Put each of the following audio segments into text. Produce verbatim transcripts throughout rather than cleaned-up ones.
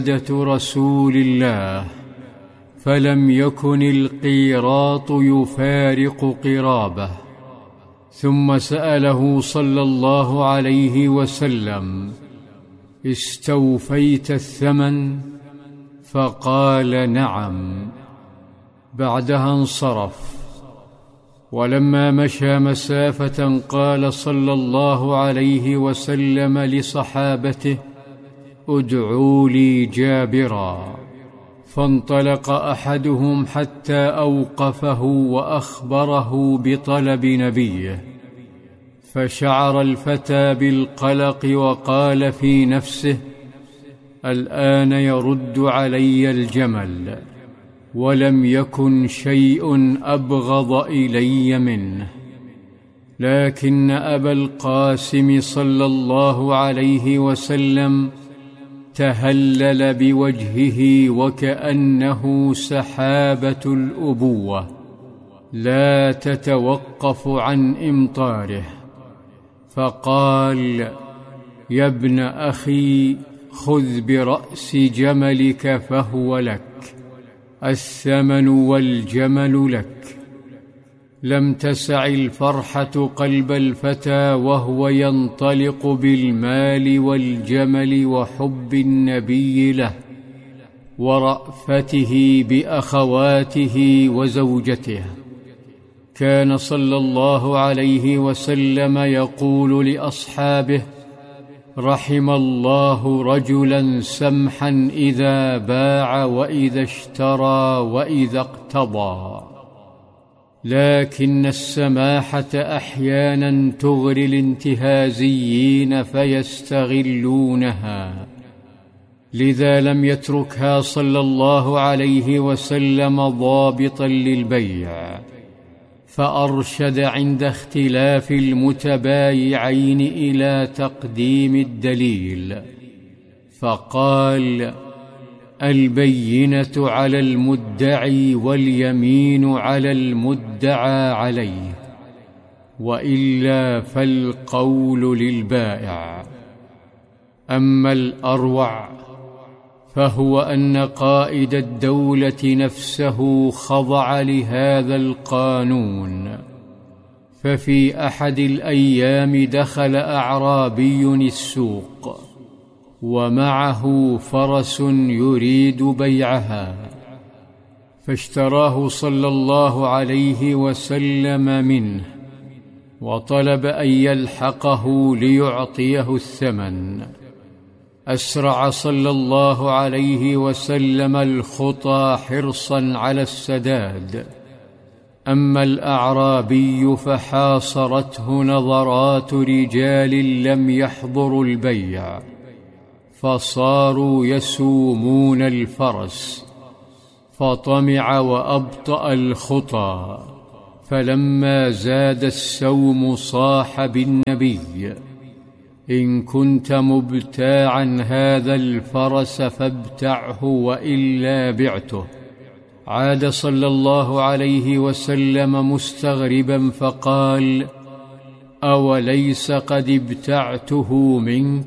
رسول الله، فلم يكن القيراط يفارق قرابه. ثم سأله صلى الله عليه وسلم: استوفيت الثمن؟ فقال: نعم. بعدها انصرف. ولما مشى مسافة قال صلى الله عليه وسلم لصحابته: ادعوا لي جابرا. فانطلق أحدهم حتى أوقفه وأخبره بطلب نبيه، فشعر الفتى بالقلق وقال في نفسه: الآن يرد علي الجمل، ولم يكن شيء أبغض إلي منه. لكن أبا القاسم صلى الله عليه وسلم تهلل بوجهه وكأنه سحابة الأبوة لا تتوقف عن إمطاره، فقال: يا ابن أخي، خذ برأس جملك فهو لك، الثمن والجمل لك. لم تسع الفرحة قلب الفتى وهو ينطلق بالمال والجمل وحب النبي له ورأفته بأخواته وزوجته. كان صلى الله عليه وسلم يقول لأصحابه: رحم الله رجلا سمحا إذا باع وإذا اشترى وإذا اقتضى. لكن السماحة أحيانا تغري الانتهازيين فيستغلونها، لذا لم يتركها صلى الله عليه وسلم ضابطا للبيع، فأرشد عند اختلاف المتبايعين إلى تقديم الدليل، فقال: البينة على المدعي واليمين على المدعى عليه، وإلا فالقول للبائع. أما الأروع فهو أن قائد الدولة نفسه خضع لهذا القانون. ففي أحد الأيام دخل أعرابي السوق ومعه فرس يريد بيعها، فاشتراه صلى الله عليه وسلم منه وطلب أن يلحقه ليعطيه الثمن. أسرع صلى الله عليه وسلم الخطى حرصا على السداد. أما الأعرابي فحاصرته نظرات رجال لم يحضروا البيع، فصاروا يسومون الفرس، فطمع وأبطأ الخطى. فلما زاد السوم صاح بالنبي: إن كنت مبتاعا هذا الفرس فابتعه وإلا بعته. عاد صلى الله عليه وسلم مستغربا فقال: أوليس قد ابتعته منك؟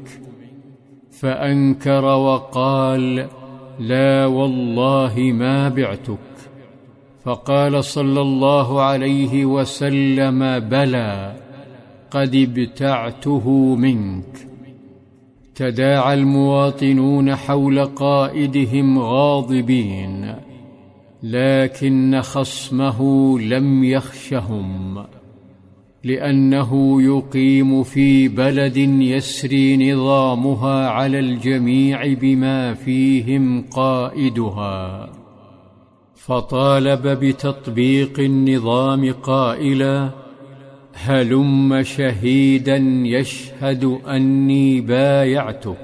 فأنكر وقال: لا والله ما بعتك. فقال صلى الله عليه وسلم: بلى، قد ابتعته منك. تداعى المواطنون حول قائدهم غاضبين، لكن خصمه لم يخشهم، لأنه يقيم في بلد يسري نظامها على الجميع بما فيهم قائدها. فطالب بتطبيق النظام قائلا: هلم شهيدا يشهد أني بايعتك.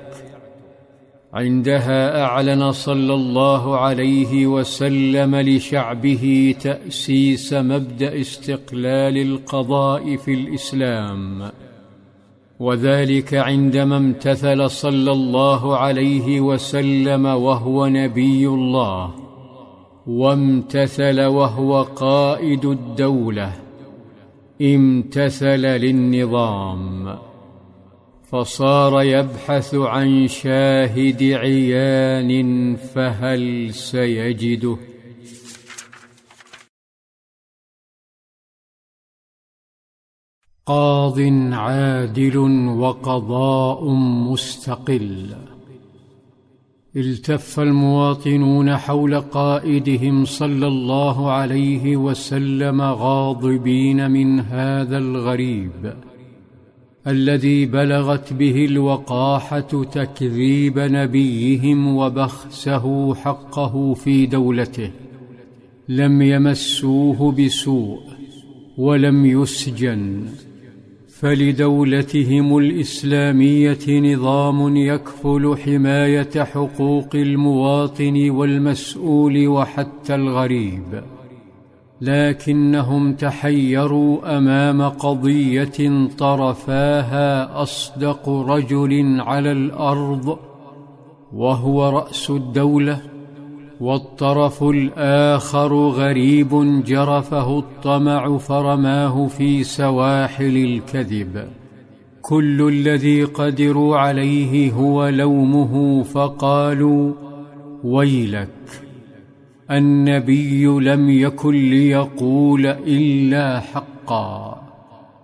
عندها أعلن صلى الله عليه وسلم لشعبه تأسيس مبدأ استقلال القضاء في الإسلام، وذلك عندما امتثل صلى الله عليه وسلم وهو نبي الله، وامتثل وهو قائد الدولة، امتثل للنظام. فصار يبحث عن شاهد عيان فهل سيجده؟ قاض عادل وقضاء مستقل. التف المواطنون حول قائدهم صلى الله عليه وسلم غاضبين من هذا الغريب الذي بلغت به الوقاحة تكذيب نبيهم وبخسه حقه في دولته. لم يمسوه بسوء ولم يسجن، فلدولتهم الإسلامية نظام يكفل حماية حقوق المواطن والمسؤول وحتى الغريب، لكنهم تحيروا أمام قضية طرفاها أصدق رجل على الأرض وهو رأس الدولة، والطرف الآخر غريب جرفه الطمع فرماه في سواحل الكذب. كل الذي قدروا عليه هو لومه، فقالوا: ويلك، النبي لم يكن ليقول إلا حقا.